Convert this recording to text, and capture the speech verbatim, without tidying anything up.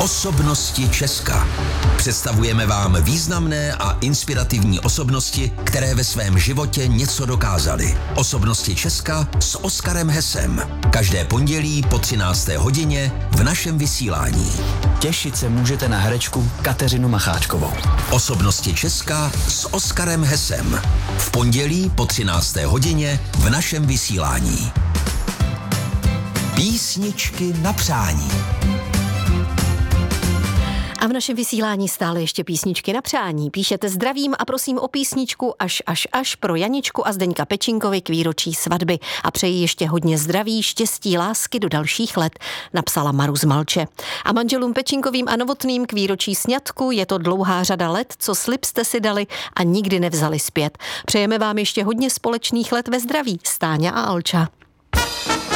Osobnosti Česka. Představujeme vám významné a inspirativní osobnosti, které ve svém životě něco dokázaly. Osobnosti Česka s Oskarem Hesem. Každé pondělí po třinácté hodině v našem vysílání. Těšit se můžete na herečku Kateřinu Macháčkovou. Osobnosti Česka s Oskarem Hesem. V pondělí po třinácté hodině v našem vysílání. Písničky na přání. A v našem vysílání stále ještě písničky na přání. Píšete zdravím a prosím o písničku až až až pro Janičku a Zdeňka Pečinkovi k výročí svatby. A přeji ještě hodně zdraví, štěstí, lásky do dalších let, napsala Maru z Malče. A manželům Pečinkovým a Novotným k výročí sňatku je to dlouhá řada let, co slib jste si dali a nikdy nevzali zpět. Přejeme vám ještě hodně společných let ve zdraví. Stáňa a Alča.